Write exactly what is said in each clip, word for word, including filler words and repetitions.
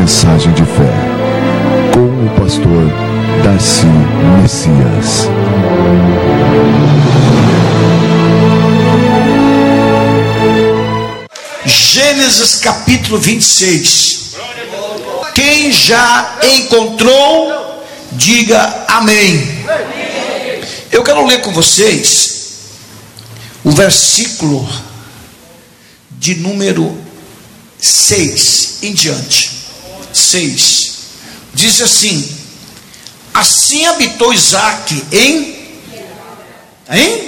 mensagem de fé, com o pastor Darcy Messias. Gênesis capítulo vinte e seis. Quem já encontrou, diga amém. Eu quero ler com vocês o versículo de número seis em diante. seis diz assim: assim habitou Isaque em hein?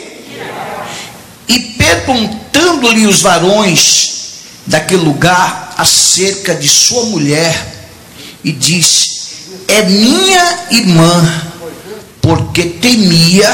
E perguntando-lhe os varões daquele lugar acerca de sua mulher, e disse: é minha irmã, porque temia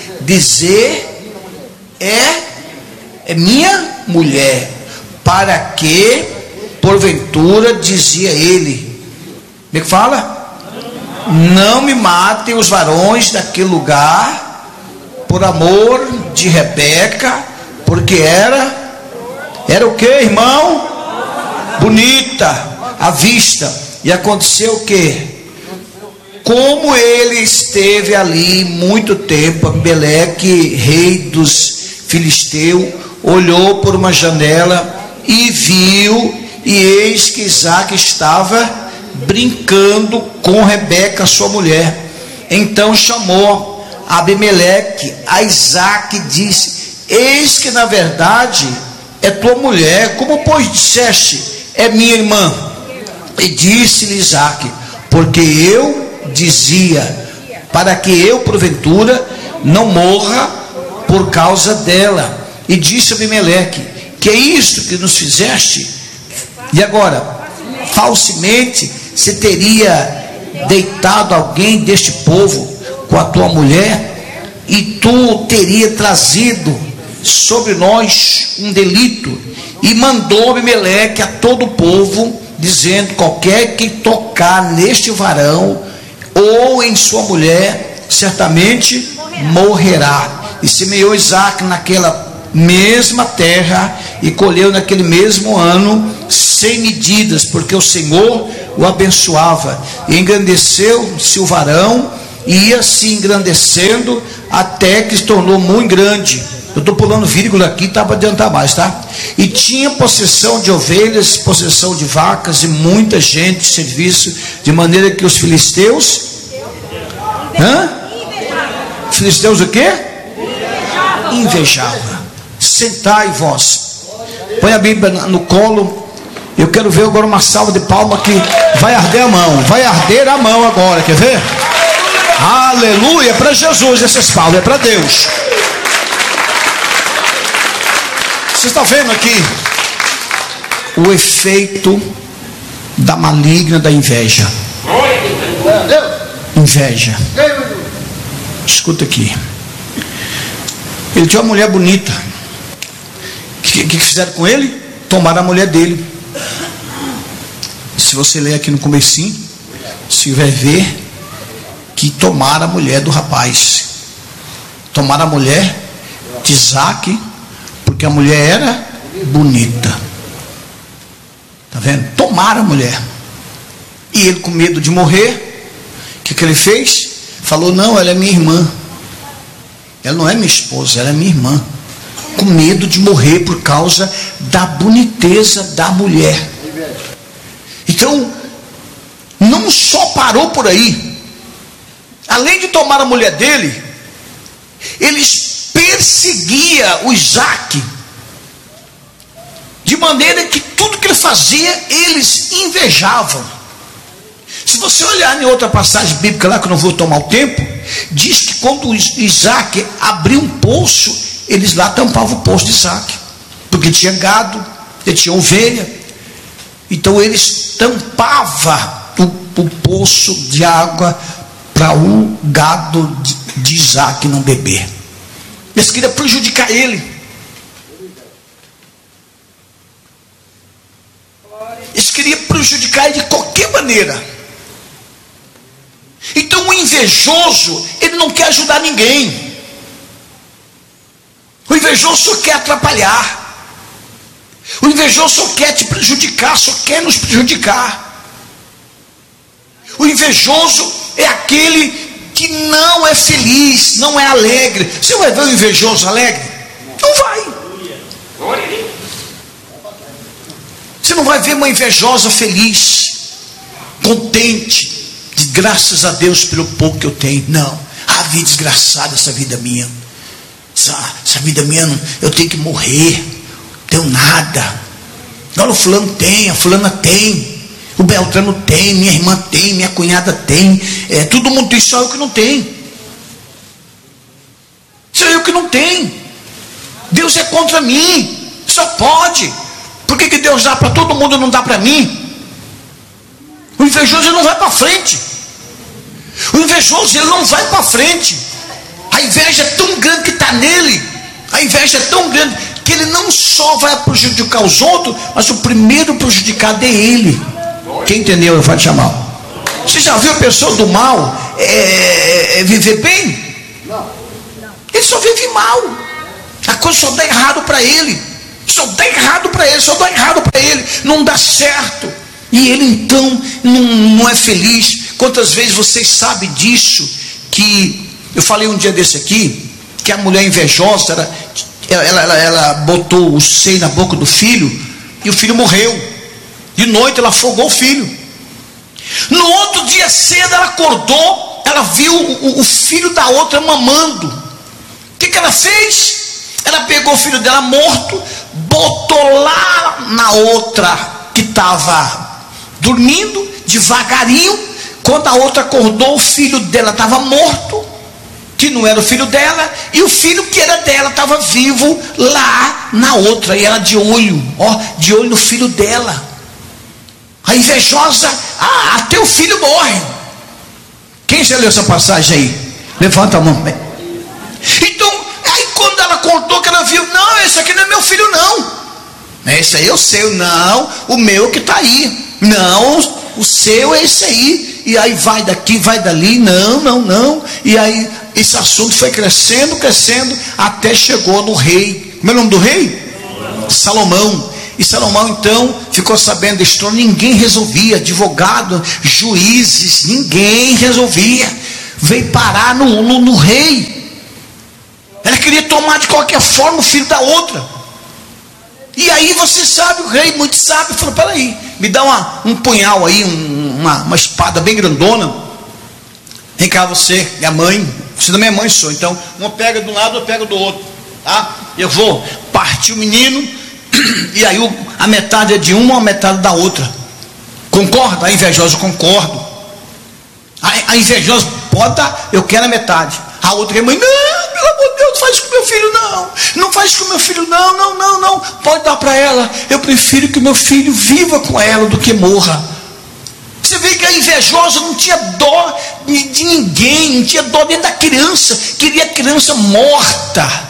dizer: é, é minha mulher, para que, porventura, dizia ele, como é que fala? Não me matem os varões daquele lugar, por amor de Rebeca, porque era, era o que, irmão? Bonita à vista. E aconteceu o que? Como ele esteve ali muito tempo, Abimeleque, rei dos filisteus, olhou por uma janela e viu, e eis que Isaque estava brincando com Rebeca, sua mulher. Então chamou Abimeleque a Isaque e disse: eis que na verdade é tua mulher, como pois disseste, é minha irmã? E disse-lhe Isaque: porque eu dizia, para que eu porventura não morra por causa dela. E disse Abimeleque: que é isto que nos fizeste? E agora, falsamente você teria deitado alguém deste povo com a tua mulher, e tu teria trazido sobre nós um delito. E mandou Abimeleque a todo o povo, dizendo: qualquer que tocar neste varão ou em sua mulher, certamente morrerá. E semeou Isaque naquela mesma terra, e colheu naquele mesmo ano sem medidas, porque o Senhor o abençoava. E engrandeceu-se o varão, e ia se engrandecendo até que se tornou muito grande. Eu estou pulando vírgula aqui, tá, para adiantar mais, tá? E tinha possessão de ovelhas, possessão de vacas, e muita gente de serviço, de maneira que os filisteus hã? Filisteus o quê? Invejava. Sentai vós. Põe a Bíblia no colo. Eu quero ver agora uma salva de palmas, que vai arder a mão. Vai arder a mão agora, quer ver? Aleluia, para Jesus essas palmas, é para Deus. Você está vendo aqui o efeito da maligna da inveja. Inveja. Escuta aqui. Ele tinha uma mulher bonita. O que, que fizeram com ele? Tomaram a mulher dele. Se você ler aqui no comecinho, você vai ver que tomaram a mulher do rapaz. Tomaram a mulher de Isaque, porque a mulher era bonita. Está vendo? Tomaram a mulher. E ele, com medo de morrer, o que, que ele fez? Falou: não, ela é minha irmã. Ela não é minha esposa, ela é minha irmã. Com medo de morrer por causa da boniteza da mulher. Então, não só parou por aí. Além de tomar a mulher dele, eles perseguia o Isaque, de maneira que tudo que ele fazia, eles invejavam. Se você olhar em outra passagem bíblica lá, que eu não vou tomar o tempo, diz que quando Isaque abriu um poço, eles lá tampavam o poço de Isaque, porque tinha gado, ele tinha ovelha. Então eles tampavam o, o poço de água para o gado de, de Isaque não beber. Eles queriam prejudicar ele. Eles queriam prejudicar ele de qualquer maneira. Então o invejoso, ele não quer ajudar ninguém. O invejoso só quer atrapalhar. O invejoso só quer te prejudicar, só quer nos prejudicar. O invejoso é aquele que não é feliz, não é alegre. Você vai ver o invejoso alegre? Não vai. Você não vai ver uma invejosa feliz, contente, de graças a Deus pelo pouco que eu tenho. Não. Ah, vida desgraçada essa vida minha. Essa, essa vida minha, eu tenho que morrer. Não tenho nada. Olha, o fulano tem, a fulana tem, o Beltrano tem, minha irmã tem, minha cunhada tem, é, todo mundo tem, só eu que não tem. Só eu que não tenho. Deus é contra mim, só pode. Por que, que Deus dá para todo mundo e não dá para mim? O invejoso ele não vai para frente. O invejoso ele não vai para frente. A inveja é tão grande que está nele. A inveja é tão grande que ele não só vai prejudicar os outros, mas o primeiro prejudicado é ele. Quem entendeu? Eu vou te chamar. Você já viu a pessoa do mal é, é, viver bem? Ele só vive mal. A coisa só dá errado para ele. Só dá errado para ele. Só dá errado para ele. Não dá certo. E ele então não, não é feliz. Quantas vezes vocês sabem disso? Que eu falei um dia desse aqui, que a mulher invejosa era, ela, ela, ela botou o seio na boca do filho e o filho morreu. De noite ela afogou o filho. No outro dia cedo ela acordou, ela viu o, o filho da outra mamando. O que, que ela fez? Ela pegou o filho dela morto, botou lá na outra que estava dormindo, devagarinho. Quando a outra acordou, o filho dela estava morto, que não era o filho dela, e o filho que era dela estava vivo lá na outra, e ela de olho, ó, de olho no filho dela. A invejosa, ah, até o filho morre. Quem já leu essa passagem aí? Levanta a mão. Então, aí quando ela contou que ela viu, não, esse aqui não é meu filho não. Esse aí eu sei, não, o meu que está aí. Não, o seu é esse aí. E aí vai daqui, vai dali, não, não, não. E aí esse assunto foi crescendo, crescendo, até chegou no rei. Como é o nome do rei? Salomão. E Salomão então ficou sabendo da história, ninguém resolvia, advogado, juízes, ninguém resolvia. Veio parar no, no, no rei. Ela queria tomar de qualquer forma o filho da outra. E aí você sabe, o rei muito sábio falou, peraí, me dá uma, um punhal aí, um, uma, uma espada bem grandona. Vem cá você, minha mãe, você da minha mãe sou, então uma pega de um lado, outra pega do outro, tá? Eu vou partir o menino, e aí a metade é de uma, a metade da outra. Concorda? A invejosa, concordo. A, a invejosa, bota, eu quero a metade. A outra é mãe, não, pelo amor de Deus, não faz isso com meu filho não. Não faz isso com meu filho não, não, não, não. Pode dar para ela. Eu prefiro que meu filho viva com ela do que morra. Você vê que a invejosa não tinha dó de ninguém, não tinha dó nem da criança. Queria a criança morta.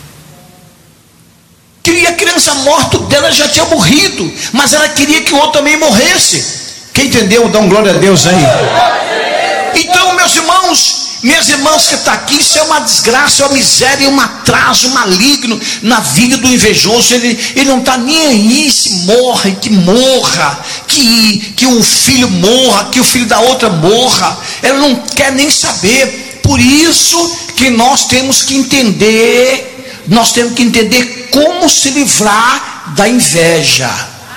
Queria a criança morta, dela já tinha morrido, mas ela queria que o outro também morresse. Quem entendeu? Dá um glória a Deus aí. Então, meus irmãos, minhas irmãs que estão aqui, isso é uma desgraça, uma miséria, um atraso maligno na vida do invejoso. Ele, ele não está nem aí se morre, que morra, que, que o filho morra, que o filho da outra morra. Ela não quer nem saber. Por isso que nós temos que entender. Nós temos que entender como se livrar da inveja.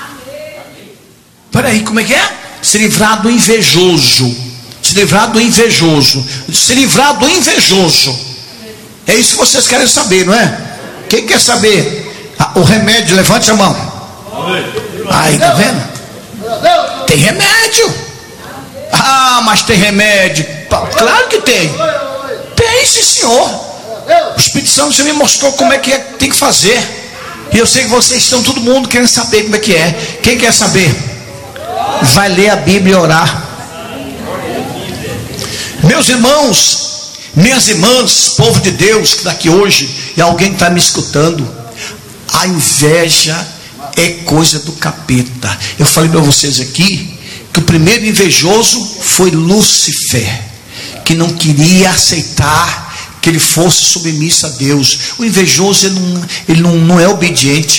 Peraí, como é que é? Se livrar do invejoso. Se livrar do invejoso. Se livrar do invejoso. É isso que vocês querem saber, não é? Quem quer saber? Ah, o remédio, levante a mão. Aí, tá vendo? Tem remédio. Ah, mas tem remédio. Claro que tem. Tem, sim, senhor. O Espírito Santo já me mostrou como é que é, tem que fazer. E eu sei que vocês estão, todo mundo querendo saber como é que é. Quem quer saber? Vai ler a Bíblia e orar. Meus irmãos, minhas irmãs, povo de Deus que está aqui hoje, e alguém está me escutando, a inveja é coisa do capeta. Eu falei para vocês aqui que o primeiro invejoso foi Lúcifer, que não queria aceitar que ele fosse submisso a Deus. O invejoso ele não, ele não, não é obediente.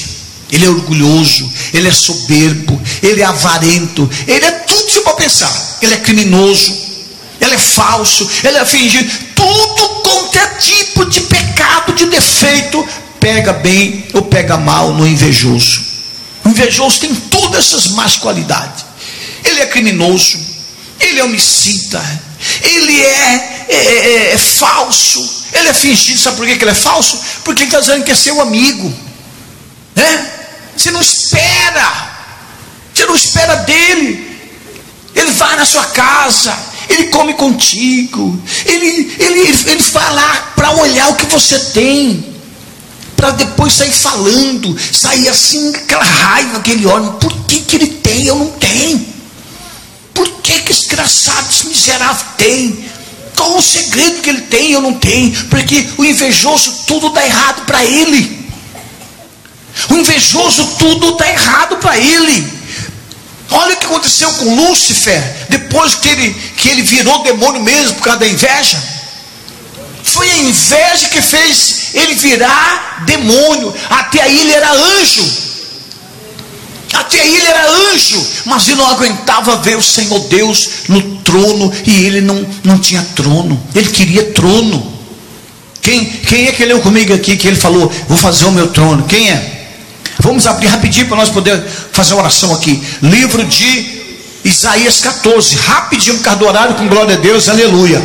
ele é orgulhoso, ele é soberbo, ele é avarento, ele é tudo que você pode pensar. Ele é criminoso, ele é falso, ele é fingido, tudo quanto é tipo de pecado, de defeito, pega bem ou pega mal no invejoso. O invejoso tem todas essas más qualidades. Ele é criminoso, ele é homicida, ele é, é, é, é falso, ele é fingido. Sabe por que ele é falso? Porque ele está dizendo que é seu amigo, né? Você não espera, você não espera dele. Ele vai na sua casa, ele come contigo, ele, ele, ele, ele vai lá para olhar o que você tem, para depois sair falando, sair assim, aquela raiva que ele olha. Por que, que ele tem, eu não tenho? Por que, que esse desgraçado, esse miserável tem? Qual o segredo que ele tem, eu não tenho? Porque o invejoso, tudo dá errado para ele. O invejoso, tudo dá errado para ele. Olha o que aconteceu com Lúcifer, depois que ele, que ele virou demônio mesmo, por causa da inveja. Foi a inveja que fez ele virar demônio. Até aí ele era anjo. Até aí ele era anjo, mas ele não aguentava ver o Senhor Deus no trono, e ele não, não tinha trono. Ele queria trono. Quem, quem é que leu comigo aqui que ele falou, vou fazer o meu trono? Quem é? Vamos abrir rapidinho para nós poder fazer uma oração aqui. Livro de Isaías catorze, rapidinho por causa do horário, com glória a Deus, aleluia.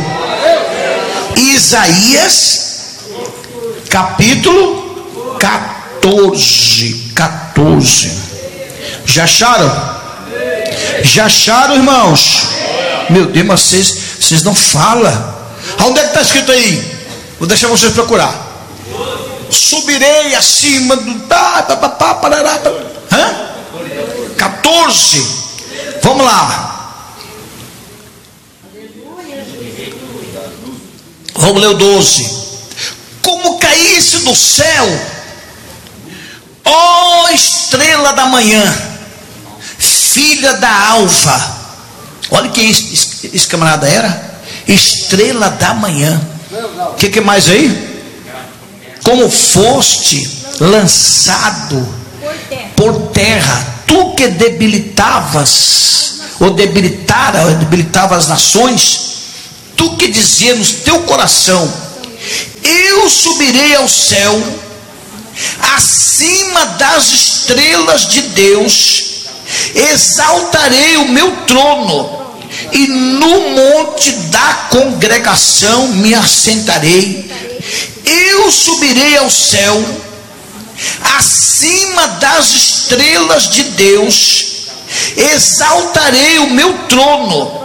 Isaías capítulo catorze. catorze. Já acharam? Já acharam, irmãos? Meu Deus, mas vocês, vocês não falam. Onde é que está escrito aí? Vou deixar vocês procurar. Subirei acima do Hã? catorze. Vamos lá. Vamos ler o doze. Como caísse do céu, ó estrela da manhã, filha da alva. Olha quem esse, esse camarada era. Estrela da manhã. O que, que mais aí? Como foste lançado por terra, tu que debilitavas, ou debilitara, ou debilitava as nações, tu que dizia no teu coração, eu subirei ao céu, acima das estrelas de Deus, exaltarei o meu trono, e no monte da congregação me assentarei. Eu subirei ao céu, acima das estrelas de Deus, exaltarei o meu trono,